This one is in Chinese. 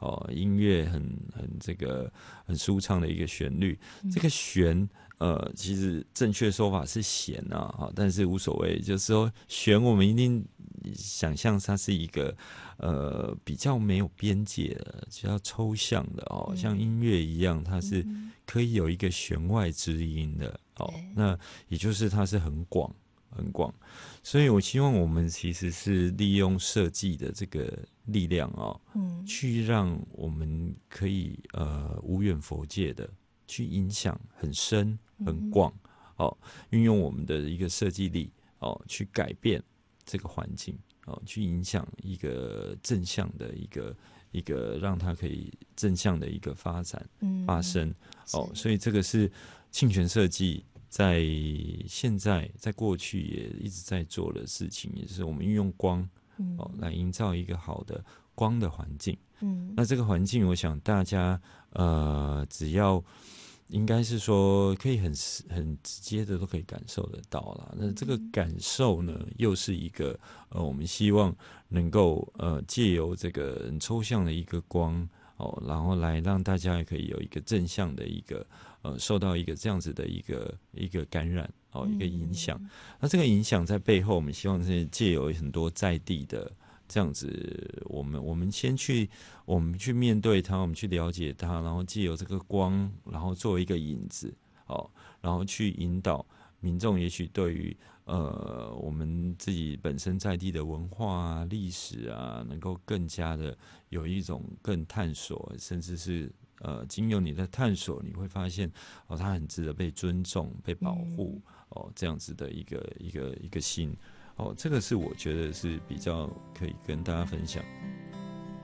音乐很这个很舒畅的一个旋律。这个弦其实正确说法是弦啊，但是无所谓，就是说弦我们一定想象它是一个比较没有边界的、比较抽象的像音乐一样，它是可以有一个弦外之音的那也就是它是很广。所以我希望我们其实是利用设计的这个力量去让我们可以无远弗届的去影响很深很广运用我们的一个设计力去改变这个环境去影响一个正向的一个让它可以正向的一个发展发生所以这个是沁泉设计在现在在过去也一直在做的事情，也就是我们运用光来营造一个好的光的环境那这个环境我想大家只要应该是说可以很直接的都可以感受得到啦。那这个感受呢又是一个我们希望能够借由这个很抽象的一个光然后来让大家也可以有一个正向的一个受到一个这样子的一个感染一个影响那这个影响在背后我们希望是借由很多在地的这样子我们先去面对它我们去了解它然后借由这个光然后作为一个引子然后去引导民众也许对于我们自己本身在地的文化啊历史啊能够更加的有一种更探索甚至是经由你的探索你会发现它很值得被尊重被保护这样子的一个心这个是我觉得是比较可以跟大家分享